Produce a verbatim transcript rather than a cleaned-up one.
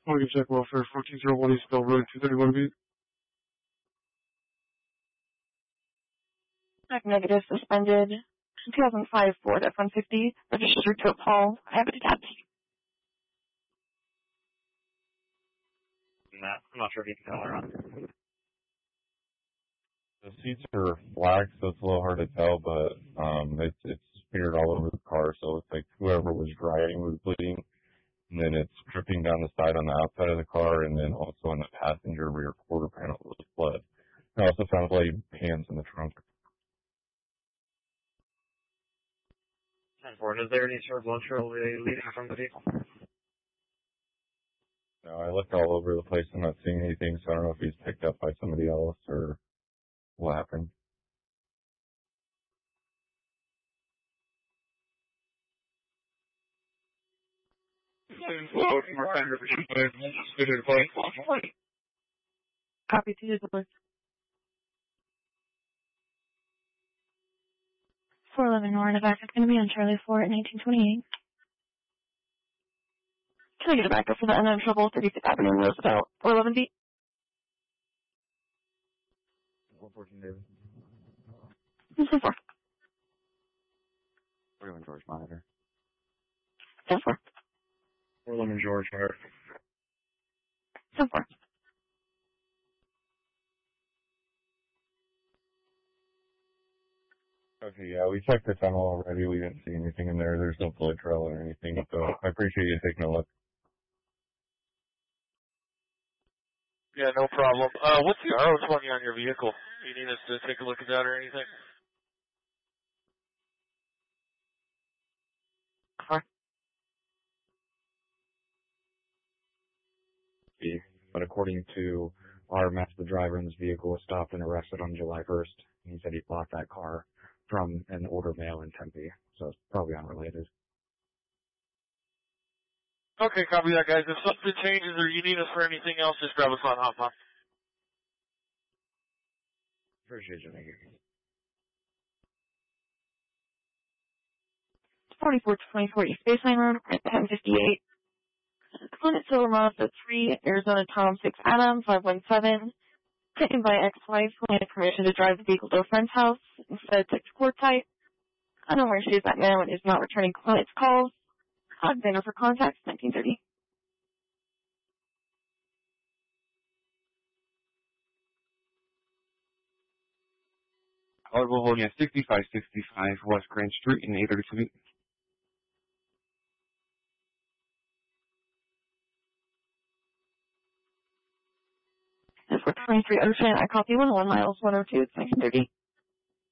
Morgan check welfare fourteen zero one East Bell Road two thirty-one B. Check negative, suspended. two thousand five Ford F one fifty, registered to Paul. I have it attached. Nah, I'm not sure if you can tell her on. The seats are black, so it's a little hard to tell, but um, it's it's smeared all over the car, so it's like whoever was driving was bleeding, and then it's dripping down the side on the outside of the car, and then also on the passenger rear quarter panel was blood. It also found bloody hands in the trunk. ten four, is there any sort of blood trail leading from the vehicle? No, I looked all over the place. I'm not seeing anything, so I don't know if he's picked up by somebody else or what happened. Copy to the four eleven Warren back. It's going to be on Charlie four at nineteen twenty-eight. Can I get a backup for the unknown trouble, thirty-sixth Avenue, Roosevelt, four eleven B? one fourteen, David. ten four. four eleven George, monitor. ten four. four eleven George, monitor. ten four. Okay, yeah, we checked the tunnel already. We didn't see anything in there. There's no blood trail or anything, so I appreciate you taking a look. Yeah, no problem. Uh, what's the R O twenty on your vehicle? Do you need us to take a look at that or anything? Huh? But according to our map, the driver in this vehicle was stopped and arrested on July first. He said he bought that car from an order mail in Tempe, so it's probably unrelated. Okay, copy that, guys. If something changes or you need us for anything else, just grab us on Hotbox. Appreciate you, thank you. forty-four twenty-four East Baseline Road, ten fifty-eight. Clint Silver Mazda three, Arizona Tom six Adam, five one seven. Taken by ex-wife who had permission to drive the vehicle to a friend's house. Instead, took to court site. I don't know where she is at now and is not returning client's calls. Alexander for contact, nineteen thirty. Oliver holding at sixty-five sixty-five West Grand Street in eight thirty-two. And for twenty-three Ocean, I copy one one miles, one oh two, it's nineteen thirty.